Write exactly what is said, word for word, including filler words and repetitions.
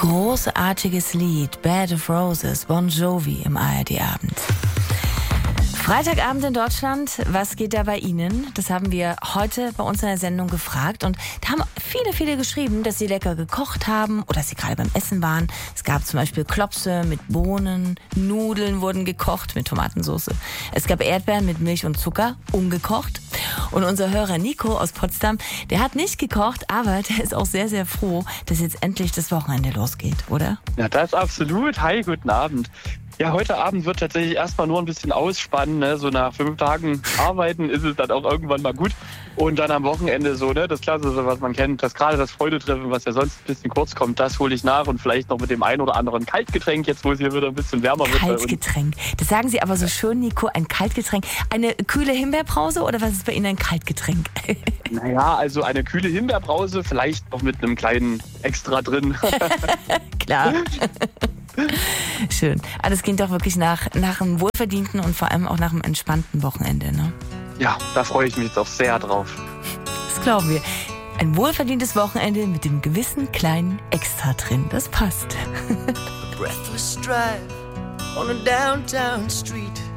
Großartiges Lied, Bed of Roses, Bon Jovi im A R D-Abend. Freitagabend in Deutschland, was geht da bei Ihnen? Das haben wir heute bei uns in der Sendung gefragt und da haben viele, viele geschrieben, dass sie lecker gekocht haben oder dass sie gerade beim Essen waren. Es gab zum Beispiel Klopse mit Bohnen, Nudeln wurden gekocht mit Tomatensauce. Es gab Erdbeeren mit Milch und Zucker, ungekocht. Und unser Hörer Nico aus Potsdam, der hat nicht gekocht, aber der ist auch sehr, sehr froh, dass jetzt endlich das Wochenende losgeht, oder? Ja, das absolut. Hi, guten Abend. Ja, heute Abend wird tatsächlich erstmal nur ein bisschen ausspannen. Ne? So nach fünf Tagen Arbeiten ist es dann auch irgendwann mal gut. Und dann am Wochenende so, ne, das Klassische, was man kennt, das gerade das Freudetreffen, was ja sonst ein bisschen kurz kommt, das hole ich nach und vielleicht noch mit dem einen oder anderen Kaltgetränk, jetzt wo es hier wieder ein bisschen wärmer wird. Kaltgetränk, das sagen Sie aber so schön, Nico, ein Kaltgetränk. Eine kühle Himbeerbrause oder was ist bei Ihnen ein Kaltgetränk? Naja, also eine kühle Himbeerbrause, vielleicht noch mit einem kleinen Extra drin. Klar. Schön. Aber das klingt doch wirklich nach, nach einem wohlverdienten und vor allem auch nach einem entspannten Wochenende, ne? Ja, da freue ich mich jetzt auch sehr drauf. Das glauben wir. Ein wohlverdientes Wochenende mit dem gewissen kleinen Extra drin. Das passt. Breathless drive on a downtown street.